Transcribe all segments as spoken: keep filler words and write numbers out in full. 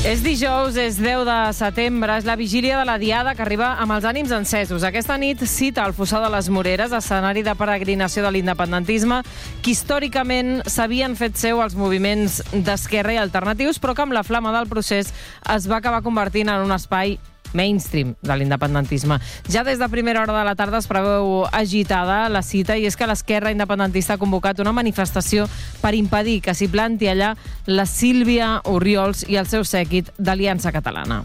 És dijous, és deu de setembre, és la vigília de la Diada que arriba amb els ànims encesos. Aquesta nit cita al Fossar de les Moreres, escenari de peregrinació de l'independentisme, que històricament s'havien fet seu els moviments d'esquerra i alternatius, però que amb la flama del procés es va acabar convertint en un espai mainstream de l'independentisme. Ja des de primera hora de la tarda es preveu agitada la cita, i és que l'esquerra independentista ha convocat una manifestació per impedir que s'hi planti allà la Sílvia Orriols i el seu sèquit d'Aliança Catalana.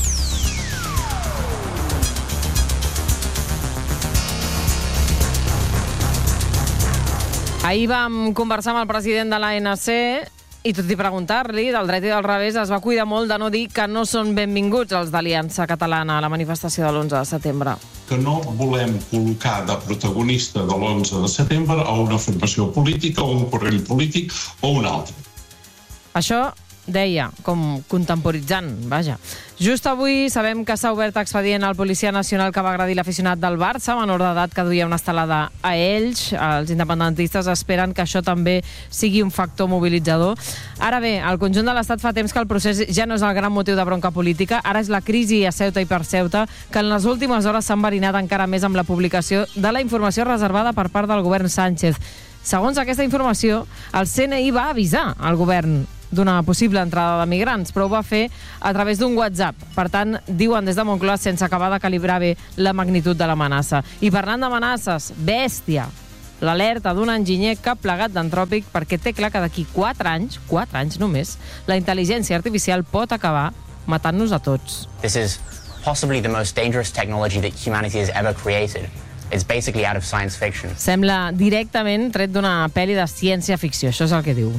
Ahir vam conversar amb el president de l'A N C i tot i preguntar-li del dret i del revés es va cuidar molt de no dir que no són benvinguts els d'Aliança Catalana a la manifestació de l'onze de setembre. Que no volem col·locar de protagonista de l'onze de setembre a una formació política o un corrent polític o un altre. Això deia, com contemporitzant, vaja. Just avui sabem que s'ha obert expedient al policia nacional que va agredir l'aficionat del Barça, menor d'edat, que duia una estelada a Elx. Els independentistes esperen que això també sigui un factor mobilitzador. Ara bé, al conjunt de l'Estat fa temps que el procés ja no és el gran motiu de bronca política, ara és la crisi a Ceuta i per Ceuta, que en les últimes hores s'ha enverinat encara més amb la publicació de la informació reservada per part del govern Sánchez. Segons aquesta informació, el C N I va avisar al govern d'una possible entrada de migrants, però ho va fer a través d'un WhatsApp. Per tant, diuen des de Moncloa sense acabar de calibrar bé la magnitud de l'amenaça. I parlant d'amenaces, bèstia, l'alerta d'un enginyer que ha plegat d'Antròpic perquè té clar que d'aquí quatre anys, quatre anys només, la intel·ligència artificial pot acabar matant-nos a tots. This is possibly the most dangerous technology that humanity has ever created. It's basically out of science fiction. Sembla directament tret d'una pel·li de ciència-ficció, això és el que diu.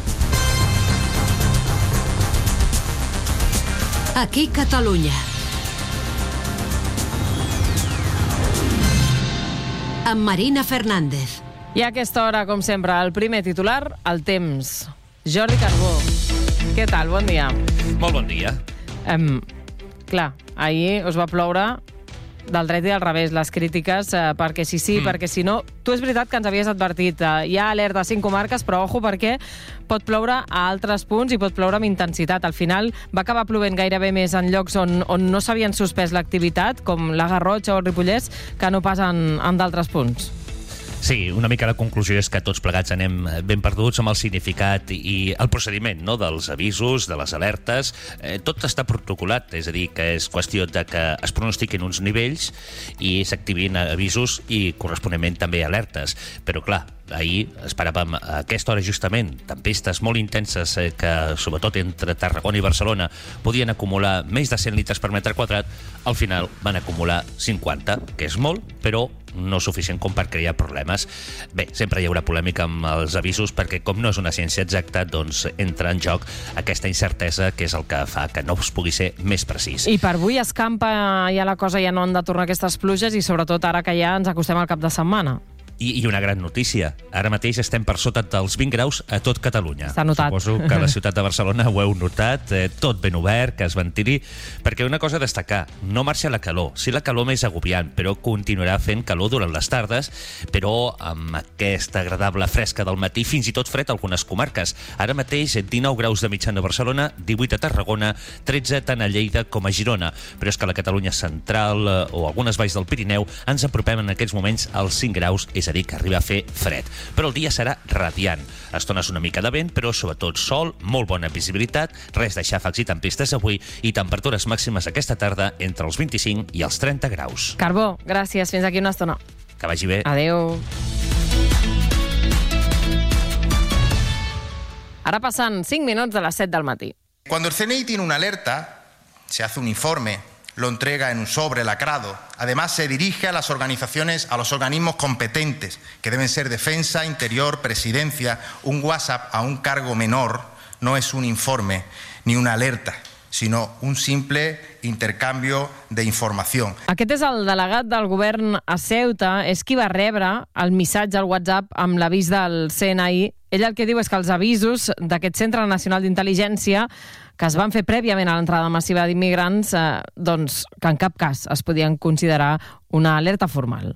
Aquí Catalunya. Amb Marina Fernández. I a aquesta hora, com sempre, el primer titular, el temps. Jordi Carbó, què tal? Bon dia. Molt bon dia. Um, clar, ahir us va ploure del dret i del revés, les crítiques, eh, perquè si sí, mm. perquè si no. Tu és veritat que ens havies advertit, eh, hi ha alerta a cinc comarques, però ojo perquè pot ploure a altres punts i pot ploure amb intensitat. Al final va acabar plovent gairebé més en llocs on, on no s'havien suspès l'activitat, com la Garrotxa o el Ripollès, que no pas en, en d'altres punts. Sí, una mica la conclusió és que tots plegats anem ben perduts amb el significat i el procediment, no?, dels avisos, de les alertes. Eh, tot està protocolat, és a dir, que és qüestió de que es pronostiquin uns nivells i s'activin avisos i corresponentment també alertes. Però clar, ahir esperàvem a aquesta hora justament tempestes molt intenses eh, que sobretot entre Tarragona i Barcelona podien acumular més de cent litres per metre quadrat. Al final van acumular cinquanta, que és molt, però no suficient com per crear problemes. Bé, sempre hi haurà polèmica amb els avisos perquè com no és una ciència exacta, doncs entra en joc aquesta incertesa que és el que fa que no es pugui ser més precís. I per avui escampa ja la cosa, ja no han de tornar aquestes pluges i sobretot ara que ja ens acostem al cap de setmana. I, I una gran notícia. Ara mateix estem per sota dels vint graus a tot Catalunya. Està notat. Suposo que a la ciutat de Barcelona ho heu notat, eh, tot ben obert, que es ventili, perquè una cosa a destacar, no marxa la calor. Sí, la calor més agobiant, però continuarà fent calor durant les tardes, però amb aquesta agradable fresca del matí, fins i tot fred a algunes comarques. Ara mateix dinou graus de mitjana a Barcelona, divuit a Tarragona, tretze tant a Lleida com a Girona. Però és que a la Catalunya central eh, o algunes valls del Pirineu ens apropem en aquests moments als cinc graus, és a dir, que arriba a fer fred. Però el dia serà radiant. Estones una mica de vent, però sobretot sol, molt bona visibilitat, res de xàfecs i tempestes avui i temperatures màximes aquesta tarda entre els vint-i-cinc i els trenta graus. Carbó, gràcies. Fins aquí una estona. Que vagi bé. Adeu. Ara passen cinc minuts de les set del matí. Cuando el C N I tiene una alerta, se hace un informe, lo entrega en un sobre lacrado. Además, se dirige a las organizaciones, a los organismos competentes, que deben ser Defensa, Interior, Presidencia. Un WhatsApp a un cargo menor no es un informe ni una alerta, sinó un simple intercanvi d'informació. Aquest és el delegat del govern a Ceuta, és qui va rebre el missatge al WhatsApp amb l'avís del C N I. Ell el que diu és que els avisos d'aquest Centre Nacional d'Intel·ligència que es van fer prèviament a l'entrada massiva d'immigrants, eh, doncs que en cap cas es podien considerar una alerta formal.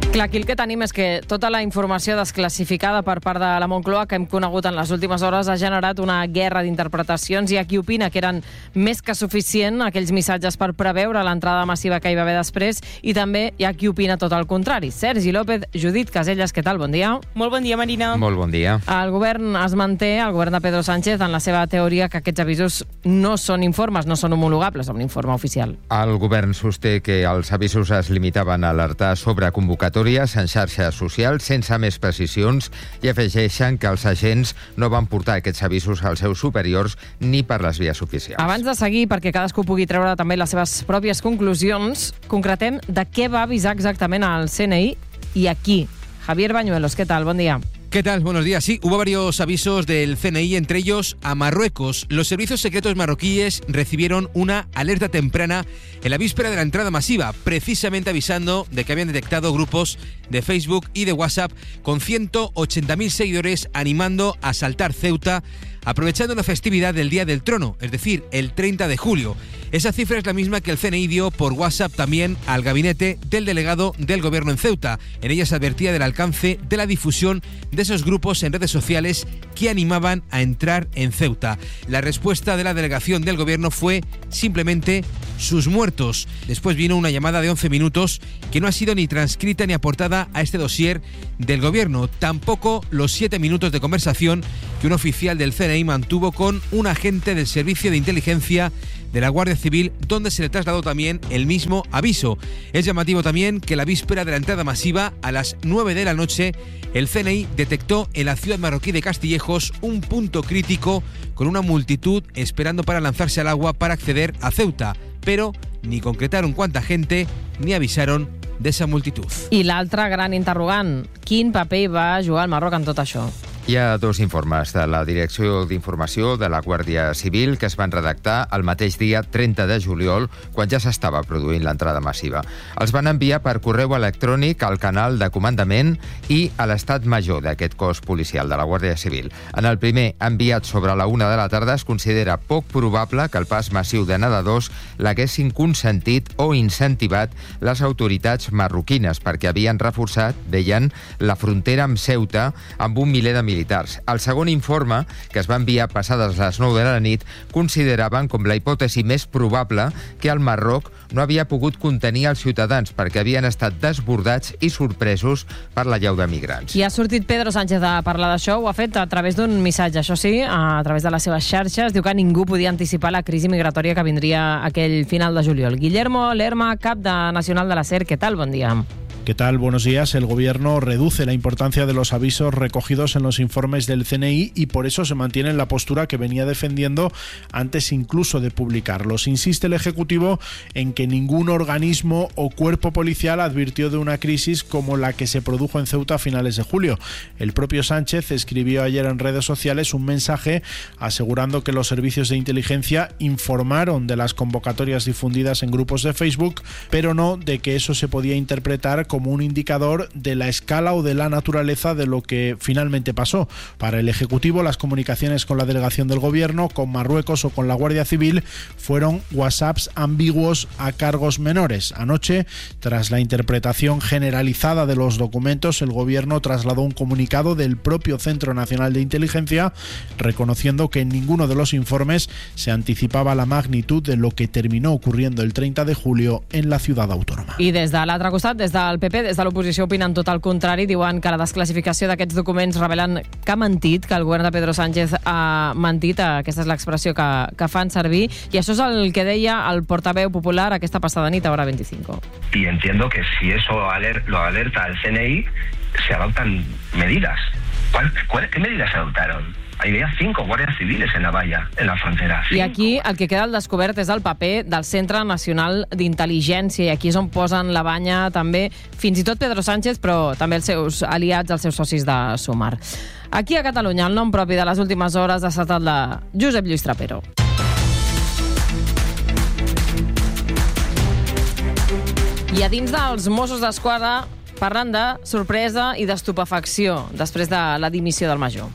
Clar, aquí el que tenim és que tota la informació desclassificada per part de la Moncloa que hem conegut en les últimes hores ha generat una guerra d'interpretacions. Hi ha qui opina que eren més que suficient aquells missatges per preveure l'entrada massiva que hi va haver després, i també hi ha qui opina tot el contrari. Sergi López, Judit Caselles, què tal? Bon dia. Molt bon dia, Marina. Molt bon dia. El govern es manté, el govern de Pedro Sánchez, en la seva teoria que aquests avisos no són informes, no són homologables a un informe oficial. El govern sosté que els avisos es limitaven a alertar sobre convocatòries en xarxes socials sense més precisions, i afegeixen que els agents no van portar aquests avisos als seus superiors ni per les vies oficials. Abans de seguir, perquè cadascú pugui treure també les seves pròpies conclusions, concretem de què va avisar exactament al C N I i a qui. Javier Bañuelos, ¿qué tal? Buen día. ¿Qué tal? Buenos días. Sí, hubo varios avisos del C N I, entre ellos a Marruecos. Los servicios secretos marroquíes recibieron una alerta temprana en la víspera de la entrada masiva, precisamente avisando de que habían detectado grupos de Facebook y de WhatsApp con ciento ochenta mil seguidores animando a asaltar Ceuta, aprovechando la festividad del Día del Trono, es decir, el treinta de julio. Esa cifra es la misma que el C N I dio por WhatsApp también al gabinete del delegado del gobierno en Ceuta. En ella se advertía del alcance de la difusión de esos grupos en redes sociales que animaban a entrar en Ceuta. La respuesta de la delegación del gobierno fue simplemente sus muertos. Después vino una llamada de once minutos que no ha sido ni transcrita ni aportada a este dossier del gobierno. Tampoco los siete minutos de conversación que un oficial del C N I mantuvo con un agente del Servicio de Inteligencia de la Guardia Civil, donde se le trasladó también el mismo aviso. Es llamativo también que la víspera de la entrada masiva, a las nueve de la noche, el C N I detectó en la ciudad marroquí de Castillejos un punto crítico con una multitud esperando para lanzarse al agua para acceder a Ceuta, pero ni concretaron cuánta gente ni avisaron de esa multitud. I l'altre gran interrogant, quin paper hi va jugar el Marroc en tot això? Hi ha dos informes de la Direcció d'Informació de la Guàrdia Civil que es van redactar el mateix dia trenta de juliol, quan ja s'estava produint l'entrada massiva. Els van enviar per correu electrònic al canal de comandament i a l'estat major d'aquest cos policial de la Guàrdia Civil. En el primer, enviat sobre la una de la tarda, es considera poc probable que el pas massiu de nedadors l'haguessin consentit o incentivat les autoritats marroquines, perquè havien reforçat, deien, la frontera amb Ceuta amb un miler de militars. El segon informe, que es va enviar passades les nou de la nit, consideraven com la hipòtesi més probable que el Marroc no havia pogut contenir els ciutadans perquè havien estat desbordats i sorpresos per la llau de migrants. I ha sortit Pedro Sánchez a parlar d'això, ho ha fet a través d'un missatge, això sí, a través de les seves xarxes. Diu que ningú podia anticipar la crisi migratòria que vindria aquell final de juliol. Guillermo Lerma, cap de Nacional de la SER, què tal? Bon dia. ¿Qué tal? Buenos días. El gobierno reduce la importancia de los avisos recogidos en los informes del C N I y por eso se mantiene en la postura que venía defendiendo antes incluso de publicarlos. Insiste el Ejecutivo en que ningún organismo o cuerpo policial advirtió de una crisis como la que se produjo en Ceuta a finales de julio. El propio Sánchez escribió ayer en redes sociales un mensaje asegurando que los servicios de inteligencia informaron de las convocatorias difundidas en grupos de Facebook, pero no de que eso se podía interpretar como como un indicador de la escala o de la naturaleza de lo que finalmente pasó. Para el Ejecutivo, las comunicaciones con la delegación del Gobierno, con Marruecos o con la Guardia Civil fueron WhatsApps ambiguos a cargos menores. Anoche, tras la interpretación generalizada de los documentos, el Gobierno trasladó un comunicado del propio Centro Nacional de Inteligencia reconociendo que en ninguno de los informes se anticipaba la magnitud de lo que terminó ocurriendo el treinta de julio en la ciudad autónoma. I des de l'altre costat, des del P P, des de l'oposició, opinen tot el contrari. Diuen que la desclassificació d'aquests documents revelen que ha mentit, que el govern de Pedro Sánchez ha mentit. Aquesta és l'expressió que, que fan servir. I això és el que deia el portaveu popular aquesta passada nit a Hora veinticinco. Y entiendo que si eso aler, lo alerta el C N I, se adoptan medidas. ¿Cuál, cuál, ¿Qué medidas se adoptaron? Había cinco guàrdies civiles en la valla, en la frontera. I aquí el que queda al descobert és el paper del Centre Nacional d'Intel·ligència, i aquí és on posen la banya també fins i tot Pedro Sánchez, però també els seus aliats, els seus socis de Sumar. Aquí a Catalunya, el nom propi de les últimes hores ha estat el de Josep Lluís Trapero. I a dins dels Mossos d'Esquadra parlant de sorpresa i d'estupefacció després de la dimissió del major.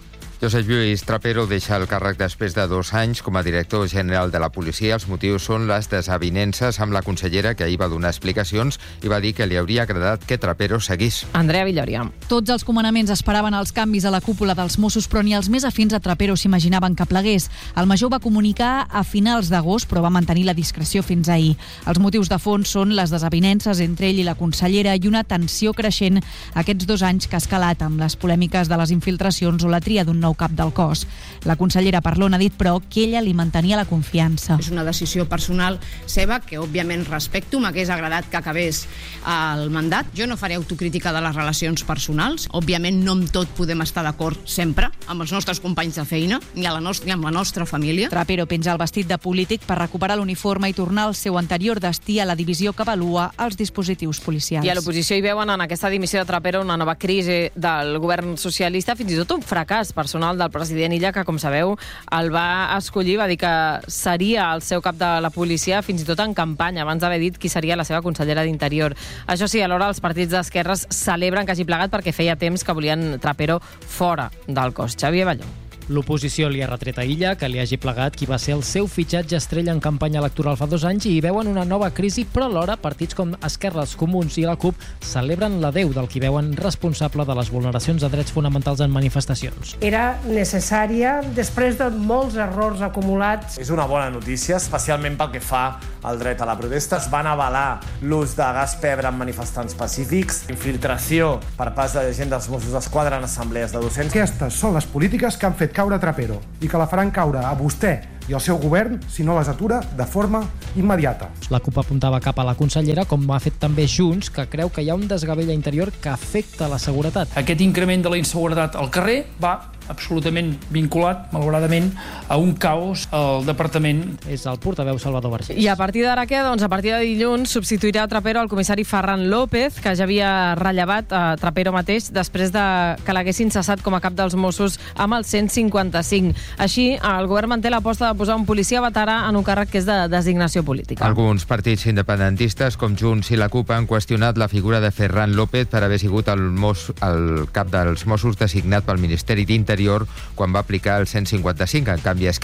Josep Lluís Trapero deixa el càrrec després de dos anys com a director general de la policia. Els motius són les desavinences amb la consellera, que ahir va donar explicacions i va dir que li hauria agradat que Trapero seguís. Andrea Villòria. Tots els comandaments esperaven els canvis a la cúpula dels Mossos, però ni els més afins a Trapero s'imaginaven que plegués. El major va comunicar a finals d'agost, però va mantenir la discreció fins ahir. Els motius de fons són les desavinences entre ell i la consellera i una tensió creixent aquests dos anys que ha escalat amb les polèmiques de les infiltracions o la tria d'un nou cap del cos. La consellera Parlon ha dit, però, que ella li mantenia la confiança. És una decisió personal seva, que òbviament respecto. M'hagués agradat que acabés el mandat. Jo no faré autocrítica de les relacions personals. Òbviament no amb tot podem estar d'acord sempre, amb els nostres companys de feina, ni, a la nostra, ni amb la nostra família. Trapero penja el vestit de polític per recuperar l'uniforme i tornar al seu anterior destí, a la divisió que avalua els dispositius policials. I a l'oposició hi veuen en aquesta dimissió de Trapero una nova crisi del govern socialista, fins i tot un fracàs personal del president Illa, que, com sabeu, el va escollir, va dir que seria el seu cap de la policia, fins i tot en campanya, abans d'haver dit qui seria la seva consellera d'Interior. Això sí, alhora els partits d'esquerres celebren que hagi plegat perquè feia temps que volien Trapero fora del cos. Xavier Balló. L'oposició li ha retret a Illa que li hagi plegat qui va ser el seu fitxatge estrella en campanya electoral fa dos anys i hi veuen una nova crisi, però alhora partits com Esquerra, els Comuns i la CUP celebren l'adeu del qui veuen responsable de les vulneracions de drets fonamentals en manifestacions. Era necessària després de molts errors acumulats. És una bona notícia, especialment pel que fa al dret a la protesta. Es van avalar l'ús de gas pebre en manifestants pacífics, infiltració per part de gent dels Mossos d'Esquadra en assemblees de docents. Aquestes són les polítiques que han fet caure Trapero i que la faran caure a vostè i el seu govern si no les atura de forma immediata. La CUP apuntava cap a la consellera, com ha fet també Junts, que creu que hi ha un desgavell a Interior que afecta la seguretat. Aquest increment de la inseguretat al carrer va absolutament vinculat, malauradament, a un caos al departament. És el portaveu Salvador Vergés. I a partir d'ara què? Doncs a partir de dilluns substituirà a Trapero el comissari Ferran López, que ja havia rellevat a Trapero mateix després de que l'haguessin cessat com a cap dels Mossos amb el cent cinquanta-cinc. Així, el govern manté l'aposta de posar un policia veterà en un càrrec que és de designació política. Alguns partits independentistes, com Junts i la CUP, han qüestionat la figura de Ferran López per haver sigut el, Mos, el cap dels Mossos designat pel Ministeri d'Interior quan va aplicar el cent cinquanta-cinc. En canvi,